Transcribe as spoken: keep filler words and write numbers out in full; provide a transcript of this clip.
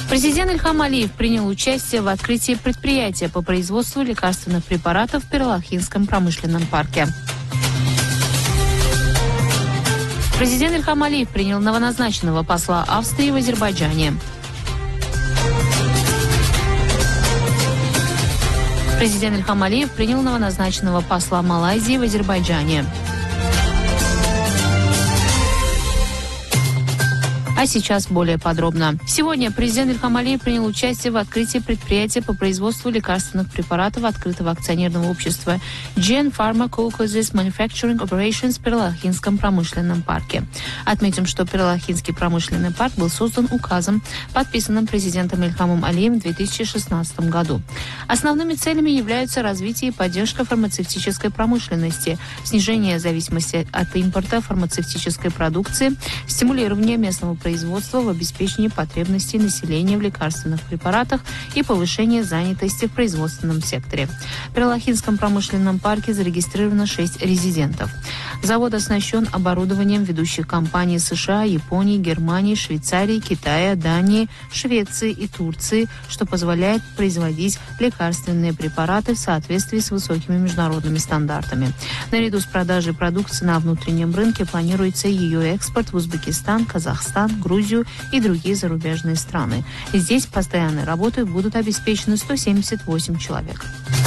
Президент Ильхам Алиев принял участие в открытии предприятия по производству лекарственных препаратов в Пиралахинском промышленном парке. Президент Ильхам Алиев принял новоназначенного посла Австрии в Азербайджане. Президент Ильхам Алиев принял новоназначенного посла Малайзии в Азербайджане. А сейчас более подробно. Сегодня президент Ильхам Алиев принял участие в открытии предприятия по производству лекарственных препаратов открытого акционерного общества Gen Pharmaceuticals Manufacturing Operations в Пиралахинском промышленном парке. Отметим, что Пиралахинский промышленный парк был создан указом, подписанным президентом Ильхамом Алиевым в две тысячи шестнадцатом году. Основными целями являются развитие и поддержка фармацевтической промышленности, снижение зависимости от импорта фармацевтической продукции, стимулирование местного производства производства в обеспечении потребностей населения в лекарственных препаратах и повышение занятости в производственном секторе. В Пиралахинском промышленном парке зарегистрировано шесть резидентов. Завод оснащен оборудованием ведущих компаний США, Японии, Германии, Швейцарии, Китая, Дании, Швеции и Турции, что позволяет производить лекарственные препараты в соответствии с высокими международными стандартами. Наряду с продажей продукции на внутреннем рынке планируется ее экспорт в Узбекистан, Казахстан, Грузию и другие зарубежные страны. Здесь постоянной работой будут обеспечены сто семьдесят восемь человек.